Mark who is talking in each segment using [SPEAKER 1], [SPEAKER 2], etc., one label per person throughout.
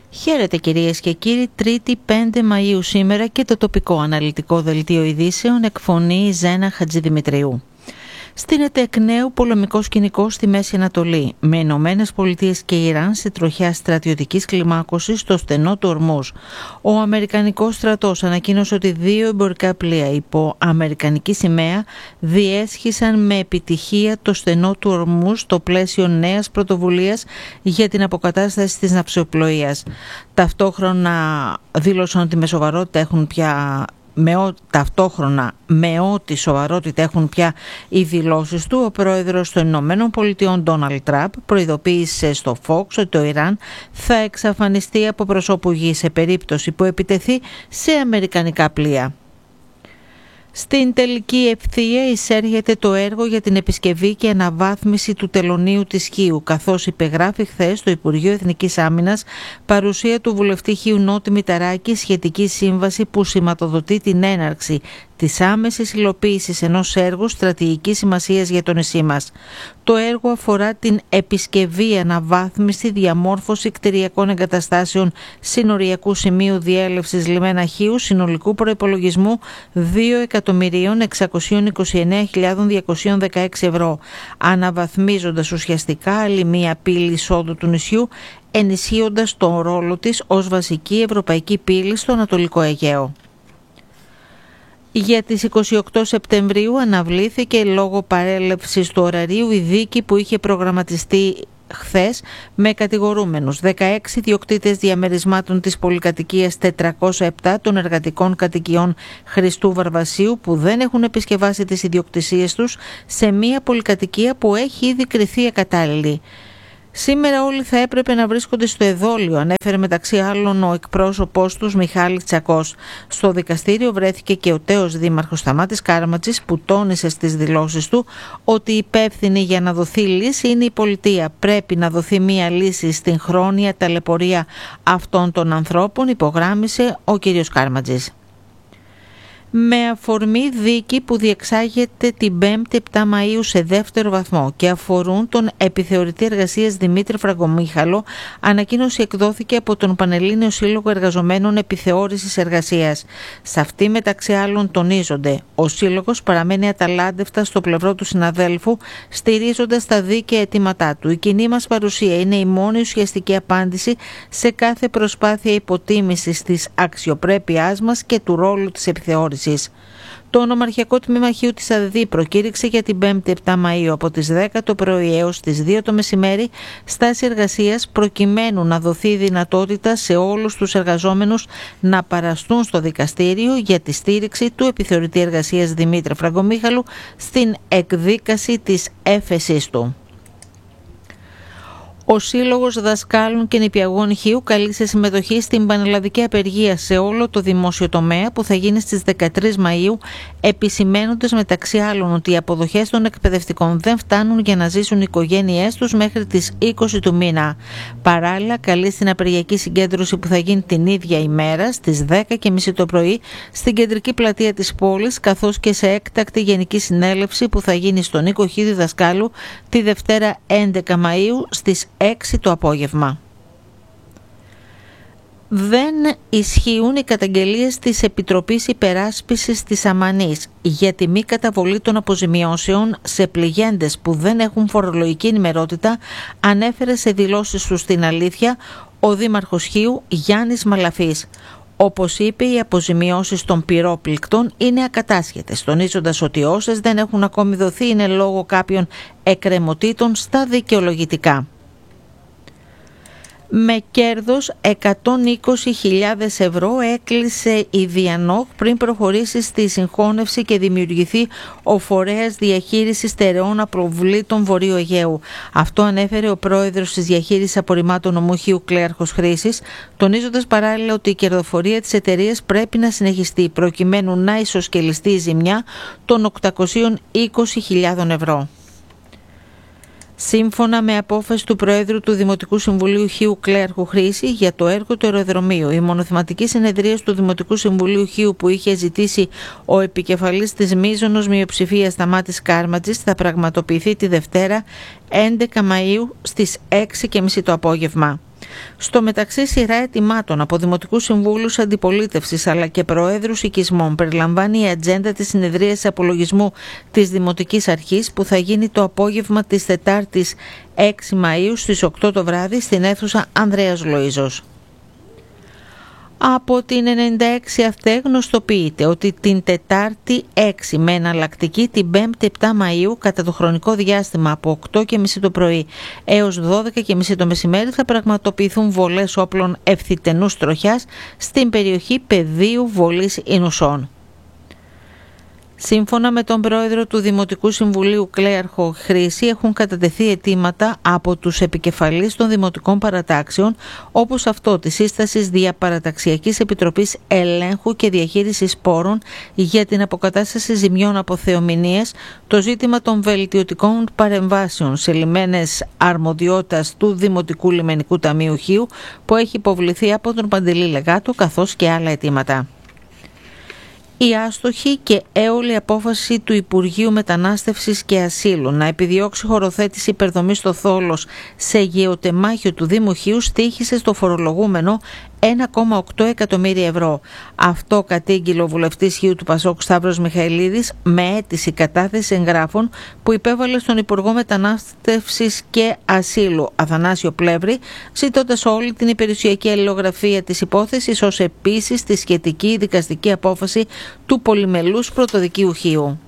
[SPEAKER 1] Χαίρετε κυρίες και κύριοι, 3η 5 Μαΐου σήμερα και το τοπικό αναλυτικό δελτίο ειδήσεων εκφωνεί Ζένα Χατζηδημητρίου. Στείνεται εκ νέου πολεμικό σκηνικό στη Μέση Ανατολή, με Ηνωμένες Πολιτείες και Ιράν σε τροχιά στρατιωτικής κλιμάκωσης στο στενό του Ορμούζ. Ο Αμερικανικός στρατός ανακοίνωσε ότι 2 εμπορικά πλοία υπό αμερικανική σημαία διέσχισαν με επιτυχία το στενό του Ορμούζ στο πλαίσιο νέας πρωτοβουλίας για την αποκατάσταση της ναυσιπλοείας. Ταυτόχρονα δήλωσαν ότι ταυτόχρονα με ό,τι σοβαρότητα έχουν πια οι δηλώσεις του, ο πρόεδρος των Ηνωμένων Πολιτειών Ντόναλντ Τραμπ προειδοποίησε στο Fox ότι το Ιράν θα εξαφανιστεί από προσώπου γης σε περίπτωση που επιτεθεί σε αμερικανικά πλοία. Στην τελική ευθεία εισέρχεται το έργο για την επισκευή και αναβάθμιση του τελωνείου της Χίου, καθώς υπεγράφει χθες στο Υπουργείο Εθνικής Άμυνας παρουσία του βουλευτή Χίου Νότι Μηταράκη σχετική σύμβαση που σηματοδοτεί την έναρξη της άμεσης υλοποίησης ενός έργου στρατηγικής σημασίας για το νησί μας. Το έργο αφορά την επισκευή, αναβάθμιση, διαμόρφωση κτηριακών εγκαταστάσεων συνοριακού σημείου διέλευσης λιμένα Χίου συνολικού προϋπολογισμού 2.629.216 ευρώ, αναβαθμίζοντας ουσιαστικά άλλη μία πύλη εισόδου του νησιού, ενισχύοντας τον ρόλο της ως βασική ευρωπαϊκή πύλη στο Ανατολικό Αιγαίο. Για τις 28 Σεπτεμβρίου αναβλήθηκε λόγω παρέλευσης του ωραρίου η δίκη που είχε προγραμματιστεί χθες με κατηγορούμενους 16 ιδιοκτήτες διαμερισμάτων της πολυκατοικίας 407 των εργατικών κατοικιών Χριστού Βαρβασίου που δεν έχουν επισκευάσει τις ιδιοκτησίες τους σε μια πολυκατοικία που έχει ήδη κριθεί ακατάλληλη. Σήμερα όλοι θα έπρεπε να βρίσκονται στο εδόλιο, ανέφερε μεταξύ άλλων ο εκπρόσωπός τους Μιχάλης Τσακός. Στο δικαστήριο βρέθηκε και ο τέος δήμαρχος Σταμάτης Κάρματζης που τόνισε στις δηλώσεις του ότι υπεύθυνη για να δοθεί λύση είναι η πολιτεία. Πρέπει να δοθεί μία λύση στην χρόνια ταλαιπωρία αυτών των ανθρώπων, υπογράμμισε ο κύριος Κάρματζης. Με αφορμή δίκη που διεξάγεται την 5η 7 Μαΐου σε δεύτερο βαθμό και αφορούν τον επιθεωρητή εργασίας Δημήτρη Φραγκομίχαλο, ανακοίνωση εκδόθηκε από τον Πανελλήνιο Σύλλογο Εργαζομένων Επιθεώρησης Εργασίας. Σε αυτή μεταξύ άλλων τονίζονται, ο Σύλλογος παραμένει αταλάντευτα στο πλευρό του συναδέλφου, στηρίζοντας τα δίκαια αιτήματά του. Η κοινή μας παρουσία είναι η μόνη ουσιαστική απάντηση σε κάθε προσπάθεια υποτίμησης της αξιοπρέπειάς μας και του ρόλου της επιθεώρησης. Το Ονομαρχιακό Τμήμα Χίου της ΑΔΔ προκήρυξε για την 5η 7 Μαΐου από τις 10 το πρωί έως τις 2 το μεσημέρι στάση εργασίας προκειμένου να δοθεί δυνατότητα σε όλους τους εργαζόμενους να παραστούν στο δικαστήριο για τη στήριξη του επιθεωρητή εργασίας Δημήτρη Φραγκομίχαλου στην εκδίκαση της έφεσης του. Ο Σύλλογος Δασκάλων και Νηπιαγών Χίου καλεί σε συμμετοχή στην πανελλαδική απεργία σε όλο το δημόσιο τομέα που θα γίνει στις 13 Μαΐου, επισημαίνοντας μεταξύ άλλων ότι οι αποδοχές των εκπαιδευτικών δεν φτάνουν για να ζήσουν οι οικογένειές τους μέχρι τις 20 του μήνα. Παράλληλα, καλεί στην απεργιακή συγκέντρωση που θα γίνει την ίδια ημέρα στις 10:30 το πρωί στην κεντρική πλατεία της πόλης, καθώς και σε έκτακτη γενική συνέλευση που θα γίνει στον Νίκο Χίδη Δασκάλου τη Δευτέρα 11 Μαΐου στις 6 το απόγευμα. Δεν ισχύουν οι καταγγελίες της Επιτροπής Υπεράσπισης της Αμανής για τη μη καταβολή των αποζημιώσεων σε πληγέντες που δεν έχουν φορολογική ενημερότητα, ανέφερε σε δηλώσεις του στην Αλήθεια ο Δήμαρχος Χίου Γιάννης Μαλαφής. Όπως είπε, οι αποζημιώσεις των πυρόπληκτων είναι ακατάσχετες, τονίζοντας ότι όσες δεν έχουν ακόμη δοθεί είναι λόγω κάποιων εκκρεμωτήτων στα δικαιολογητικά. Με κέρδος 120.000 ευρώ έκλεισε η Διανόχ πριν προχωρήσει στη συγχώνευση και δημιουργηθεί ο Φορέας Διαχείρισης Στερεών Αποβλήτων Βορείου Αιγαίου. Αυτό ανέφερε ο πρόεδρος της Διαχείρισης Απορριμμάτων Ομοχείου Κλέαρχος Χρήσης, τονίζοντας παράλληλα ότι η κερδοφορία της εταιρείας πρέπει να συνεχιστεί προκειμένου να ισοσκελιστεί η ζημιά των 820.000 ευρώ. Σύμφωνα με απόφαση του Προέδρου του Δημοτικού Συμβουλίου Χίου Κλέαρχου Χρήση για το έργο του αεροδρομίου, η μονοθεματική συνεδρία του Δημοτικού Συμβουλίου Χίου που είχε ζητήσει ο επικεφαλής της μείζωνος μειοψηφίας Σταμάτης Κάρματζης θα πραγματοποιηθεί τη Δευτέρα 11 Μαΐου στις 6:30 το απόγευμα. Στο μεταξύ, σειρά αιτημάτων από δημοτικούς συμβούλους αντιπολίτευσης αλλά και προέδρους οικισμών περιλαμβάνει η ατζέντα της συνεδρίας απολογισμού της Δημοτικής Αρχής που θα γίνει το απόγευμα της Τετάρτης 6 Μαΐου στις 8 το βράδυ στην αίθουσα Ανδρέας Λοΐζος. Από την 96 ΑΦΤΕ γνωστοποιείται ότι την Τετάρτη 6 με εναλλακτική την 5η 7 Μαΐου κατά το χρονικό διάστημα από 8.30 το πρωί έως 12.30 το μεσημέρι θα πραγματοποιηθούν βολές όπλων ευθυτενούς τροχιάς στην περιοχή πεδίου βολής Ινουσών. Σύμφωνα με τον πρόεδρο του Δημοτικού Συμβουλίου Κλέαρχο Χρήση, έχουν κατατεθεί αιτήματα από τους επικεφαλείς των δημοτικών παρατάξεων, όπως αυτό της σύστασης Διαπαραταξιακής Επιτροπής Ελέγχου και Διαχείρισης Πόρων για την αποκατάσταση ζημιών από θεομηνίες, το ζήτημα των βελτιωτικών παρεμβάσεων σε λιμένες αρμοδιότητας του Δημοτικού Λιμενικού Ταμείου Χίου, που έχει υποβληθεί από τον Παντελή Λεγάτο, καθώς και άλλα αιτήματα. Η άστοχη και έολη απόφαση του Υπουργείου Μετανάστευσης και Ασύλου να επιδιώξει χωροθέτηση υπερδομής στο Θόλος σε γεωτεμάχιο του Δήμου Χίου στοίχησε στο φορολογούμενο 1,8 εκατομμύρια ευρώ. Αυτό κατήγγειλε ο βουλευτής Χίου του Πασόκ Σταύρος Μιχαηλίδης με αίτηση κατάθεση εγγράφων που υπέβαλε στον Υπουργό Μετανάστευσης και Ασύλου Αθανάσιο Πλεύρη, ζητώντας όλη την υπηρεσιακή αλληλογραφία της υπόθεσης, ως επίσης τη σχετική δικαστική απόφαση του Πολυμελούς Πρωτοδικείου Χίου.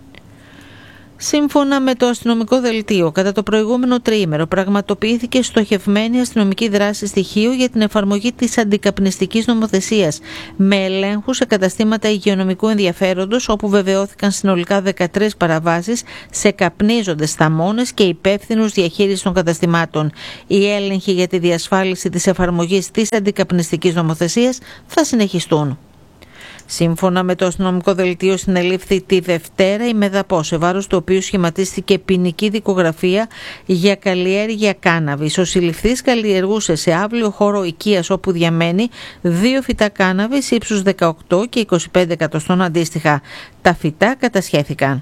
[SPEAKER 1] Σύμφωνα με το αστυνομικό δελτίο, κατά το προηγούμενο τριήμερο πραγματοποιήθηκε στοχευμένη αστυνομική δράση στοιχείου για την εφαρμογή της αντικαπνιστικής νομοθεσίας με ελέγχους σε καταστήματα υγειονομικού ενδιαφέροντος, όπου βεβαιώθηκαν συνολικά 13 παραβάσεις σε καπνίζοντες θαμώνες και υπεύθυνους διαχείρισης των καταστημάτων. Οι έλεγχοι για τη διασφάλιση της εφαρμογής της αντικαπνιστικής νομοθεσίας θα συνεχιστούν. Σύμφωνα με το αστυνομικό δελτίο, συνελήφθη τη Δευτέρα η Μεδαπό, σε βάρος του οποίου σχηματίστηκε ποινική δικογραφία για καλλιέργεια κάναβης. Ο συλληφθής καλλιεργούσε σε αύλιο χώρο οικίας όπου διαμένει 2 φυτά κάναβης ύψους 18 και 25 εκατοστών αντίστοιχα. Τα φυτά κατασχέθηκαν.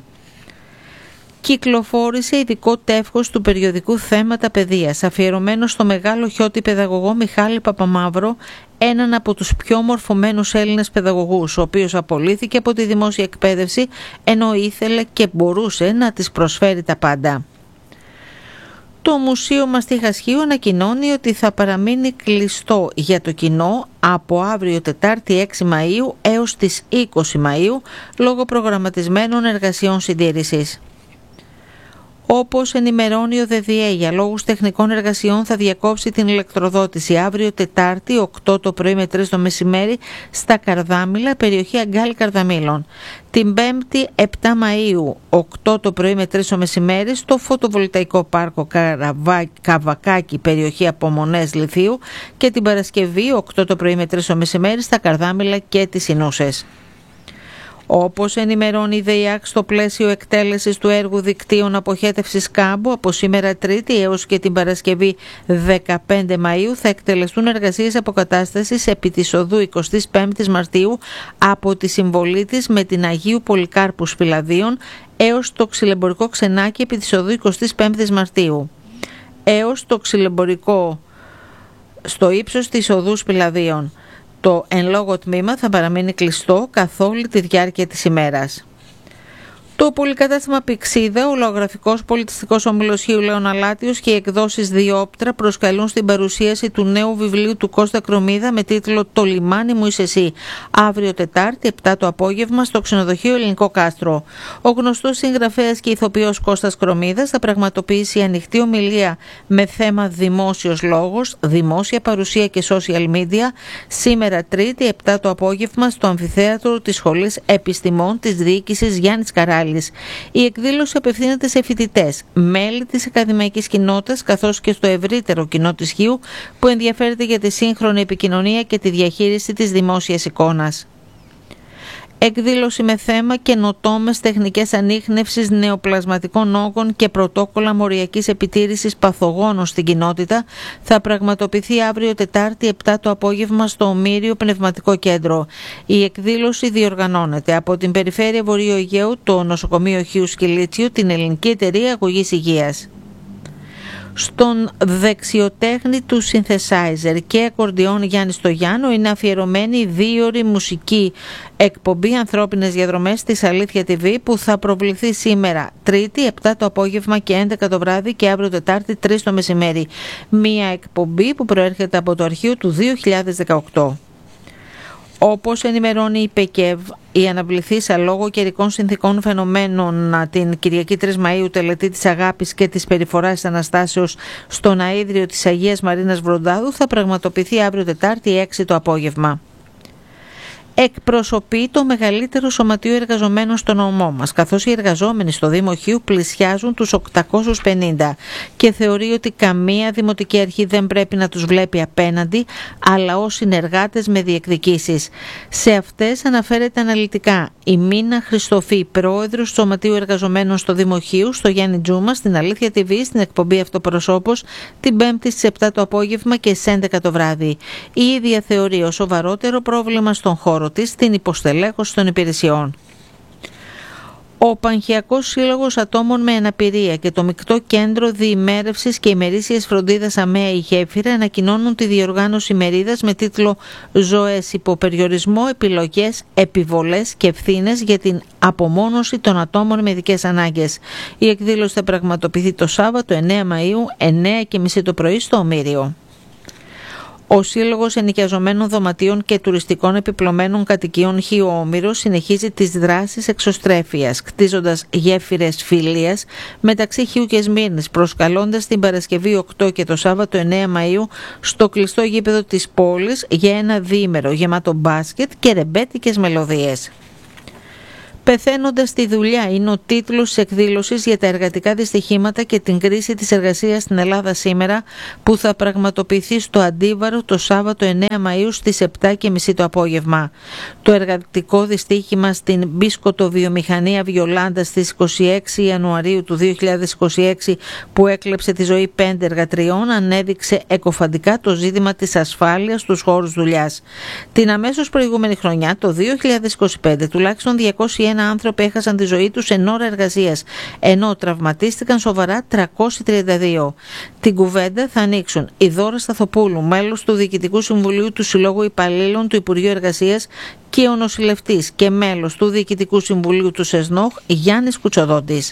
[SPEAKER 1] Κυκλοφόρησε ειδικό τεύχος του περιοδικού Θέματα Παιδείας, αφιερωμένο στο μεγάλο χιώτη παιδαγωγό Μιχάλη Παπαμαύρο, έναν από τους πιο μορφωμένους Έλληνες παιδαγωγούς, ο οποίος απολύθηκε από τη δημόσια εκπαίδευση ενώ ήθελε και μπορούσε να της προσφέρει τα πάντα. Το Μουσείο Μαστίχας Χίου ανακοινώνει ότι θα παραμείνει κλειστό για το κοινό από αύριο Τετάρτη 6 Μαΐου έως τις 20 Μαΐου λόγω προγραμματισμένων εργασιών συντήρησης. Όπως ενημερώνει ο ΔΔΕ, για λόγους τεχνικών εργασιών θα διακόψει την ηλεκτροδότηση αύριο Τετάρτη 8 το πρωί με 3 το μεσημέρι στα Καρδάμιλα, περιοχή Αγκάλι Καρδαμίλων. Την 5η 7 Μαΐου 8 το πρωί με 3 το μεσημέρι στο φωτοβολταϊκό πάρκο Καβακάκι, περιοχή Απομονές Λιθίου, και την Παρασκευή 8 το πρωί με 3 το μεσημέρι στα Καρδάμιλα και τις Ινούσες. Όπως ενημερώνει η ΔΕΙΑΚ, στο πλαίσιο εκτέλεσης του έργου δικτύων αποχέτευσης κάμπου, από σήμερα Τρίτη έως και την Παρασκευή 15 Μαΐου θα εκτελεστούν εργασίες αποκατάστασης επί της οδού 25 Μαρτίου από τη συμβολή της με την Αγίου Πολυκάρπου Σπηλαδίων έως το ξυλεμπορικό Ξενάκι επί της οδού 25 Μαρτίου, έως το ξυλεμπορικό στο ύψος της οδού Σπηλαδίων. Το εν λόγω τμήμα θα παραμείνει κλειστό καθ' όλη τη διάρκεια της ημέρας. Το πολυκατάστημα Πηξίδα, ο λαογραφικός πολιτιστικός όμιλος Χίου Λέων Αλάτιος και οι εκδόσεις Διόπτρα προσκαλούν στην παρουσίαση του νέου βιβλίου του Κώστα Κρομίδα με τίτλο «Το λιμάνι μου είσαι εσύ», αύριο Τετάρτη 7 το απόγευμα στο ξενοδοχείο Ελληνικό Κάστρο. Ο γνωστός συγγραφέας και ηθοποιός Κώστας Κρομίδας θα πραγματοποιήσει ανοιχτή ομιλία με θέμα δημόσιος λόγος, δημόσια παρουσία και social media σήμερα Τρίτη 7 το απόγευμα στο αμφιθέατρο της Σχολής Επιστημών της Διοίκησης Γιάννης Καράλης. Η εκδήλωση απευθύνεται σε φοιτητές, μέλη της ακαδημαϊκής κοινότητας καθώς και στο ευρύτερο κοινό της Χίου που ενδιαφέρεται για τη σύγχρονη επικοινωνία και τη διαχείριση της δημόσιας εικόνας. Εκδήλωση με θέμα καινοτόμες τεχνικές ανίχνευσης νεοπλασματικών όγκων και πρωτόκολλα μοριακής επιτήρησης παθογόνων στην κοινότητα θα πραγματοποιηθεί αύριο Τετάρτη 7 το απόγευμα στο Ομήριο Πνευματικό Κέντρο. Η εκδήλωση διοργανώνεται από την Περιφέρεια Βορείου Αιγαίου, το Νοσοκομείο Χίου Σκυλίτσιου, την Ελληνική Εταιρεία Αγωγής Υγείας. Στον δεξιοτέχνη του synthesizer και ακορντιόν Γιάννη Στογιάννου είναι αφιερωμένη η 2ωρη μουσική εκπομπή Ανθρώπινες Διαδρομές της Αλήθεια TV, που θα προβληθεί σήμερα Τρίτη 7 το απόγευμα και 11 το βράδυ και αύριο Τετάρτη 3 το μεσημέρι. Μία εκπομπή που προέρχεται από το αρχείο του 2018. Όπως ενημερώνει η ΠΕΚΕΒ, η αναβληθήσα λόγω καιρικών συνθήκων φαινομένων την Κυριακή 3 Μαΐου τελετή της αγάπης και της περιφοράς της Αναστάσεως στον αΐδριο της Αγίας Μαρίνας Βροντάδου θα πραγματοποιηθεί αύριο Τετάρτη 6 το απόγευμα. Εκπροσωπεί το μεγαλύτερο σωματείο εργαζομένων στο νομό μας, καθώς οι εργαζόμενοι στο Δήμο Χίου πλησιάζουν τους 850 και θεωρεί ότι καμία δημοτική αρχή δεν πρέπει να τους βλέπει απέναντι, αλλά ως συνεργάτες με διεκδικήσεις. Σε αυτές αναφέρεται αναλυτικά η Μίνα Χριστοφή, πρόεδρος του Σωματείου Εργαζομένων στο Δήμο Χίου, στο Γιάννη Τζούμα, στην Αλήθεια TV, στην εκπομπή Αυτοπροσώπος, την 5η στις 7 το απόγευμα και στις 11 το βράδυ. Η ίδια θεωρεί ως σοβαρότερο πρόβλημα στον χώρο της την υποστελέχωση των υπηρεσιών. Ο Πανχιακός Σύλλογος Ατόμων με Αναπηρία και το Μεικτό Κέντρο Διημέρευσης και Ημερήσιας Φροντίδας ΑΜΕΑ η Γέφυρα ανακοινώνουν τη διοργάνωση ημερίδας με τίτλο «Ζωές υπό περιορισμό, επιλογές, επιβολές και ευθύνες για την απομόνωση των ατόμων με ειδικές ανάγκες». Η εκδήλωση θα πραγματοποιηθεί το Σάββατο 9 Μαΐου 9:30 το πρωί στο Ομήριο. Ο Σύλλογος Ενοικιαζομένων Δωματίων και Τουριστικών Επιπλωμένων Κατοικιών Χίου Όμηρος συνεχίζει τις δράσεις εξωστρέφειας, κτίζοντας γέφυρες φιλίας μεταξύ Χίου και Σμύρνης, προσκαλώντας την Παρασκευή 8 και το Σάββατο 9 Μαΐου στο κλειστό γήπεδο της πόλης για ένα διήμερο γεμάτο μπάσκετ και ρεμπέτικες μελωδίες. «Πεθαίνοντας στη δουλειά» είναι ο τίτλος της εκδήλωσης για τα εργατικά δυστυχήματα και την κρίση της εργασίας στην Ελλάδα σήμερα, που θα πραγματοποιηθεί στο Αντίβαρο το Σάββατο 9 Μαΐου στις 7:30 το απόγευμα. Το εργατικό δυστύχημα στην μπισκοτοβιομηχανία Βιολάντα στις 26 Ιανουαρίου του 2026, που έκλεψε τη ζωή 5 εργατριών, ανέδειξε εκοφαντικά το ζήτημα της ασφάλειας στους χώρους δουλειάς. Την αμέσως προηγούμενη χρονιά, το 2025, τουλάχιστον 201 άνθρωποι έχασαν τη ζωή τους εν ώρα εργασίας, ενώ τραυματίστηκαν σοβαρά 332. Την κουβέντα θα ανοίξουν η Δώρα Σταθοπούλου, μέλος του Διοικητικού Συμβουλίου του Συλλόγου Υπαλλήλων του Υπουργείου Εργασίας, και ο νοσηλευτής και μέλος του Διοικητικού Συμβουλίου του ΣΕΣΝΟΧ, Γιάννης Κουτσοδόντης.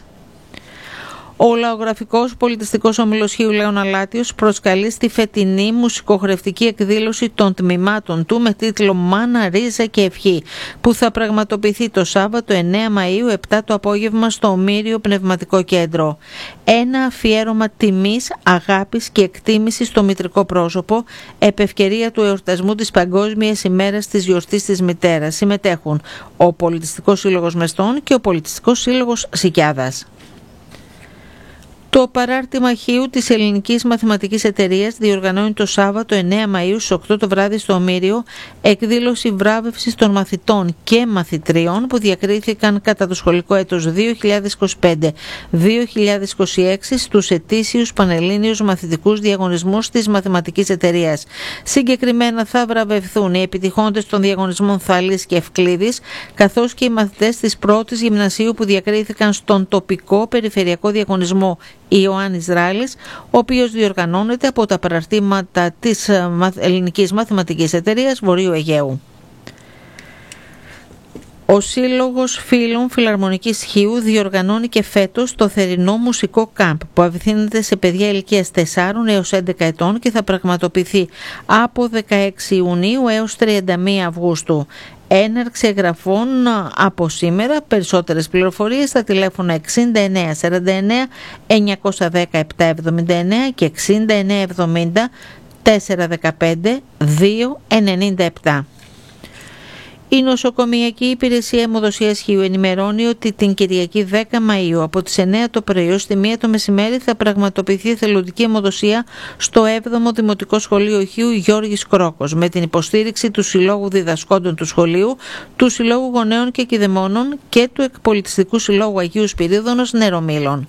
[SPEAKER 1] Ο Λαογραφικός Πολιτιστικός Όμιλος Χίου Λέων Αλάτιος προσκαλεί στη φετινή μουσικοχορευτική εκδήλωση των τμήματων του με τίτλο «Μάνα, Ρίζα και Ευχή», που θα πραγματοποιηθεί το Σάββατο 9 Μαΐου 7 το απόγευμα στο Ομήριο Πνευματικό Κέντρο. Ένα αφιέρωμα τιμής, αγάπης και εκτίμησης στο μητρικό πρόσωπο, επ' ευκαιρία του εορτασμού της Παγκόσμιας ημέρας της γιορτής της μητέρας. Συμμετέχουν ο Πολιτιστικός Σύλλογος Μεστών και ο Πολιτιστικός Σύλλογος Σικιάδας. Το παράρτημα Χίου της Ελληνικής Μαθηματικής Εταιρείας διοργανώνει το Σάββατο 9 Μαΐου στις 8 το βράδυ στο Ομήριο εκδήλωση βράβευσης των μαθητών και μαθητριών που διακρίθηκαν κατά το σχολικό έτος 2025-2026 στους ετήσιους πανελλήνιους μαθητικούς διαγωνισμούς της Μαθηματικής Εταιρείας. Συγκεκριμένα θα βραβευθούν οι επιτυχώντες των διαγωνισμών Θαλής και Ευκλήδης, καθώς και οι μαθητές της πρώτης γυμνασίου που διακρίθηκαν στον τοπικό περιφερειακό διαγωνισμό Ιωάννης Ράλης, ο οποίος διοργανώνεται από τα παραρτήματα της Ελληνικής Μαθηματικής Εταιρείας Βορείου Αιγαίου. Ο Σύλλογος Φίλων Φιλαρμονικής Χίου διοργανώνει και φέτος το θερινό μουσικό κάμπ, που απευθύνεται σε παιδιά ηλικίας 4 έως 11 ετών και θα πραγματοποιηθεί από 16 Ιουνίου έως 31 Αυγούστου. Έναρξη εγγραφών από σήμερα. Περισσότερες πληροφορίες στα τηλέφωνα 6949 910 779 και 6970 415 297. Η Νοσοκομιακή Υπηρεσία Αιμοδοσίας Χίου ενημερώνει ότι την Κυριακή 10 Μαΐου από τις 9 το πρωί ως τη 1 το μεσημέρι θα πραγματοποιηθεί εθελοντική αιμοδοσία στο 7ο Δημοτικό Σχολείο Χίου Γιώργης Κρόκος, με την υποστήριξη του Συλλόγου Διδασκόντων του Σχολείου, του Συλλόγου Γονέων και Κηδεμόνων και του Εκπολιτιστικού Συλλόγου Αγίου Σπυρίδωνος Νερομήλων.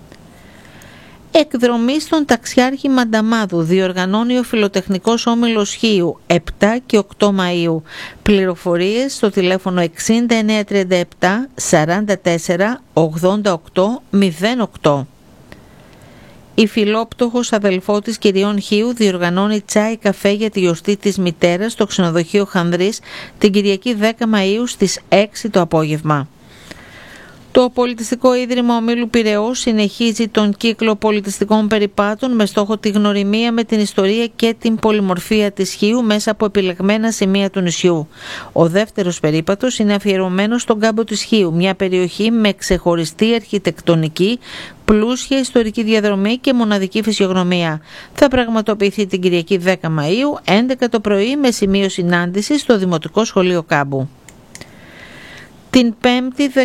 [SPEAKER 1] Εκδρομή στον Ταξιάρχη Μανταμάδου διοργανώνει ο Φιλοτεχνικός Όμιλος Χίου 7 και 8 Μαΐου. Πληροφορίες στο τηλέφωνο 6937 44 88 08. Η φιλόπτωχος αδελφό της Κυριών Χίου διοργανώνει τσάι καφέ για τη γιορτή της μητέρας στο ξενοδοχείο Χανδρής την Κυριακή 10 Μαΐου στις 6 το απόγευμα. Το Πολιτιστικό Ίδρυμα Ομίλου Πειραιώς συνεχίζει τον κύκλο πολιτιστικών περιπάτων με στόχο τη γνωριμία με την ιστορία και την πολυμορφία της Χίου μέσα από επιλεγμένα σημεία του νησιού. Ο δεύτερος περίπατος είναι αφιερωμένος στον κάμπο της Χίου, μια περιοχή με ξεχωριστή αρχιτεκτονική, πλούσια ιστορική διαδρομή και μοναδική φυσιογνωμία. Θα πραγματοποιηθεί την Κυριακή 10 Μαΐου, 11 το πρωί, με σημείο συνάντησης στο Δημοτικό Σχολείο Κάμπου. Την 5η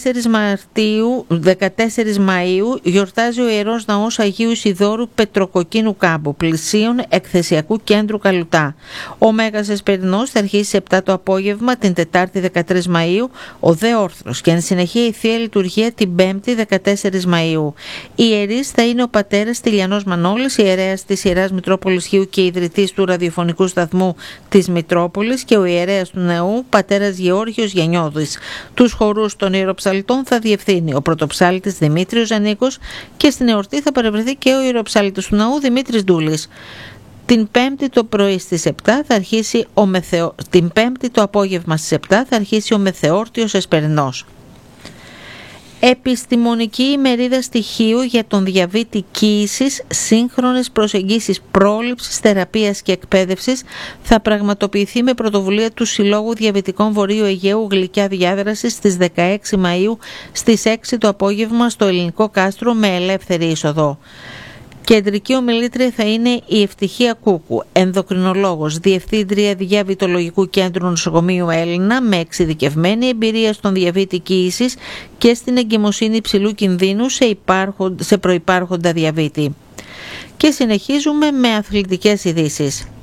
[SPEAKER 1] 14 Μαΐου γιορτάζει ο Ιερός Ναός Αγίου Ισιδώρου Πετροκοκκίνου Κάμπου, πλησίων εκθεσιακού κέντρου Καλουτά. Ο Μέγας Εσπερινός θα αρχίσει σε 7 το απόγευμα την Τετάρτη 13 Μαΐου, ο Δε Όρθρος, και εν συνεχεία η Θεία Λειτουργία την 5η 14 Μαΐου. Οι ιερείς θα είναι ο πατέρας Τηλιανός Μανώλης, ιερέας της Ιεράς Μητρόπολης Χίου και ιδρυτής του ραδιοφωνικού σταθμού της Μητρόπολης, και ο ιερέας του νεού, πατέρας Γεώργιος Γενιώδης. Τους χορούς των ιεροψαλτών θα διευθύνει ο πρωτοψάλτης Δημήτριος Ζανίκος και στην εορτή θα παρευρεθεί και ο ιεροψάλτης του ναού Δημήτρης Ντούλης. Την 5η το πρωί στις 7 θα αρχίσει την 5η το απόγευμα στις 7 θα αρχίσει ο Μεθεόρτιος Εσπερινός. Επιστημονική ημερίδα στοιχείου για τον διαβήτη κύησης, σύγχρονες προσεγγίσεις πρόληψης, θεραπείας και εκπαίδευσης θα πραγματοποιηθεί με πρωτοβουλία του Συλλόγου Διαβητικών Βορείου Αιγαίου Γλυκιά Διάδραση στις 16 Μαΐου στις 6 το απόγευμα στο Ελληνικό Κάστρο με ελεύθερη είσοδο. Κεντρική ομιλήτρια θα είναι η Ευτυχία Κούκου, ενδοκρινολόγος, διευθύντρια Διαβητολογικού Κέντρου Νοσοκομείου Έλληνα με εξειδικευμένη εμπειρία στον διαβήτη κύησης και στην εγκυμοσύνη υψηλού κινδύνου σε προϋπάρχοντα διαβήτη. Και συνεχίζουμε με αθλητικές ειδήσεις.